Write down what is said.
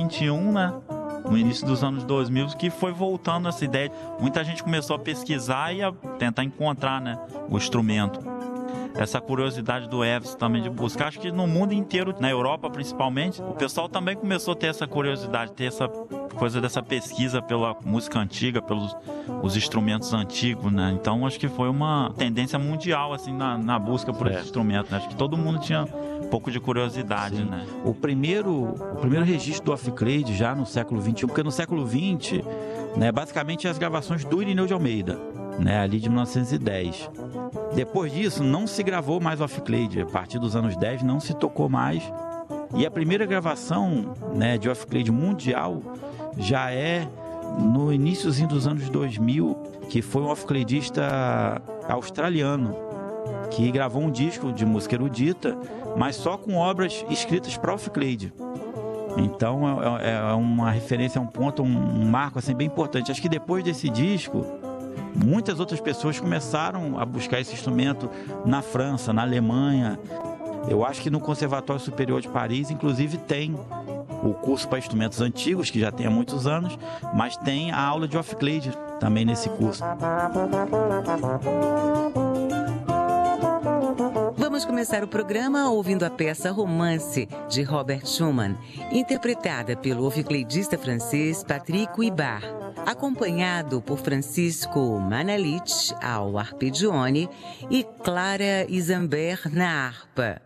XXI, né? No início dos anos 2000, que foi voltando essa ideia. Muita gente começou a pesquisar e a tentar encontrar, né, o instrumento. Essa curiosidade do Elvis também de buscar, acho que no mundo inteiro, na Europa principalmente, o pessoal também começou a ter essa curiosidade, ter essa coisa dessa pesquisa pela música antiga, pelos os instrumentos antigos, né? Então acho que foi uma tendência mundial, assim, na busca por esse instrumento, né? Acho que todo mundo tinha um pouco de curiosidade, né? O primeiro registro do off-clade já no século XXI, porque no século XX, né, basicamente as gravações do Irineu de Almeida, né, ali de 1910. Depois disso, não se gravou mais off-clade. A partir dos anos 10, não se tocou mais. E a primeira gravação, né, de off-clade mundial já é no iníciozinho dos anos 2000, que foi um off-cladista australiano, que gravou um disco de música erudita, mas só com obras escritas para off-clade. Então é uma referência, é um ponto, um marco assim, bem importante. Acho que depois desse disco, muitas outras pessoas começaram a buscar esse instrumento na França, na Alemanha. Eu acho que no Conservatório Superior de Paris, inclusive, tem o curso para instrumentos antigos, que já tem há muitos anos, mas tem a aula de off-clade também nesse curso. Vamos começar o programa ouvindo a peça Romance, de Robert Schumann, interpretada pelo off-cladista francês Patrick Huybard, acompanhado por Francisco Manalich ao arpeggione e Clara Isambert na harpa.